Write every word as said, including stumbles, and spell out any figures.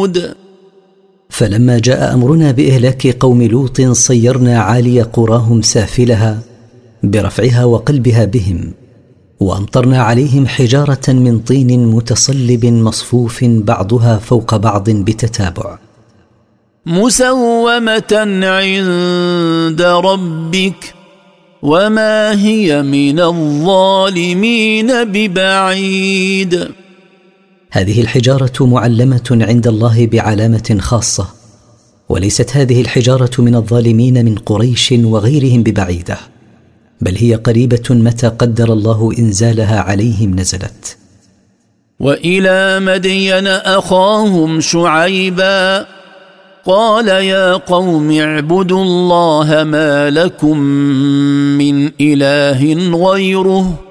ثمود. فلما جاء أمرنا بإهلاك قوم لوط صيرنا عالي قراهم سافلها برفعها وقلبها بهم، وأمطرنا عليهم حجارة من طين متصلب مصفوف بعضها فوق بعض بتتابع، مسومة عند ربك وما هي من الظالمين ببعيد. هذه الحجارة معلمة عند الله بعلامة خاصة، وليست هذه الحجارة من الظالمين من قريش وغيرهم ببعيدة، بل هي قريبة متى قدر الله إنزالها عليهم نزلت. وإلى مدين أخاهم شعيبا قال يا قوم اعبدوا الله ما لكم من إله غيره